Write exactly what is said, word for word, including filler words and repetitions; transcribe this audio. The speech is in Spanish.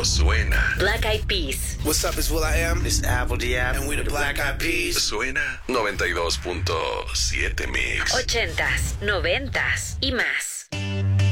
solo suena. Black Eyed Peas. What's up, it's Will I Am. This is Apple D App. And we the Black Eyed Peas. Suena noventa y dos punto siete Mix. Ochentas, noventas y más.